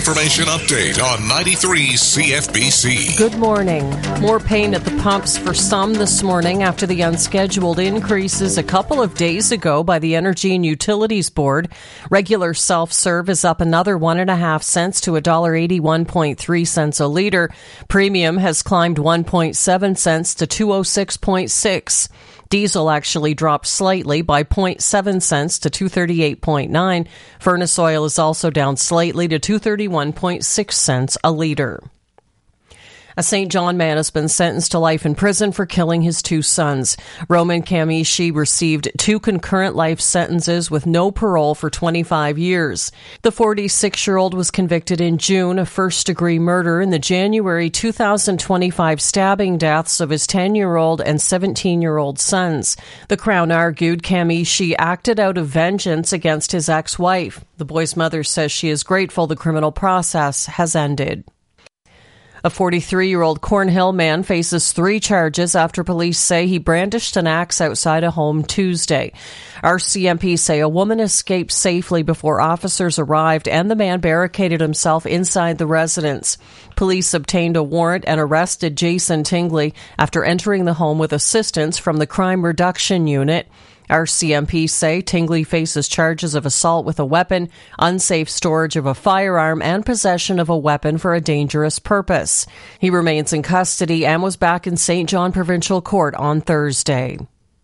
information update on 93 CFBC. Good morning. More pain at the pumps for some this morning after the unscheduled increases a couple of days ago by the Energy and Utilities Board. Regular self-serve is up another 1.5 cents to $1.81.3 a litre. Premium has climbed 1.7 cents to 206.6. Diesel actually dropped slightly by 0.7 cents to 238.9. Furnace oil is also down slightly to 231.6 cents a litre. A St. John man has been sentenced to life in prison for killing his two sons. Roman Kamishi received 2 concurrent life sentences with no parole for 25 years. The 46-year-old was convicted in June of first-degree murder in the January 2025 stabbing deaths of his 10-year-old and 17-year-old sons. The Crown argued Kamishi acted out of vengeance against his ex-wife. The boy's mother says she is grateful the criminal process has ended. A 43-year-old Cornhill man faces 3 charges after police say he brandished an axe outside a home Tuesday. RCMP say a woman escaped safely before officers arrived and the man barricaded himself inside the residence. Police obtained a warrant and arrested Jason Tingley after entering the home with assistance from the Crime Reduction Unit. RCMP say Tingley faces charges of assault with a weapon, unsafe storage of a firearm, and possession of a weapon for a dangerous purpose. He remains in custody and was back in St. John Provincial Court on Thursday.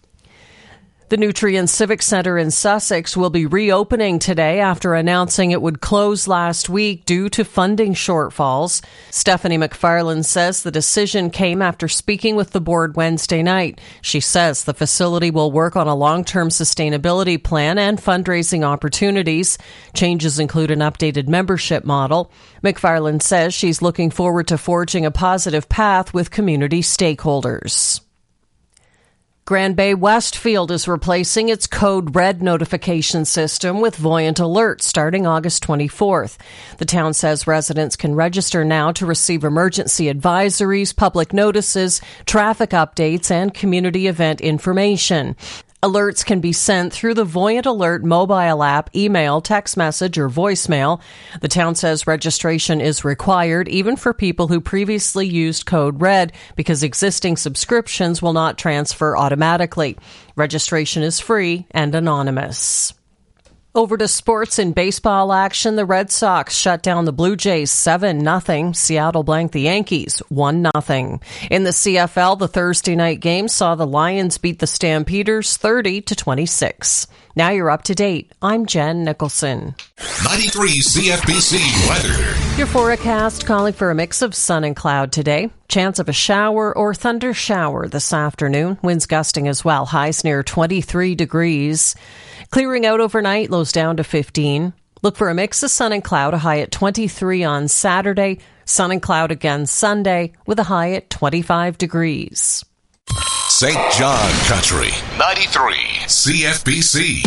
The Nutrien Civic Centre in Sussex will be reopening today after announcing it would close last week due to funding shortfalls. Stephanie McFarlane says the decision came after speaking with the board Wednesday night. She says the facility will work on a long-term sustainability plan and fundraising opportunities. Changes include an updated membership model. McFarlane says she's looking forward to forging a positive path with community stakeholders. Grand Bay Westfield is replacing its Code Red notification system with Voyant Alert starting August 24th. The town says residents can register now to receive emergency advisories, public notices, traffic updates, and community event information. Alerts can be sent through the Voyant Alert mobile app, email, text message, or voicemail. The town says registration is required even for people who previously used Code Red because existing subscriptions will not transfer automatically. Registration is free and anonymous. Over to sports and baseball action. The Red Sox shut down the Blue Jays 7-0. Seattle blanked the Yankees 1-0. In the CFL, the Thursday night game saw the Lions beat the Stampeders 30-26. Now you're up to date. I'm Jen Nicholson. 93 CFBC weather. Your forecast calling for a mix of sun and cloud today. Chance of a shower or thunder shower this afternoon. Winds gusting as well. Highs near 23 degrees. Clearing out overnight, lows down to 15. Look for a mix of sun and cloud, a high at 23 on Saturday. Sun and cloud again Sunday with a high at 25 degrees. St. John Country, 93 CFBC.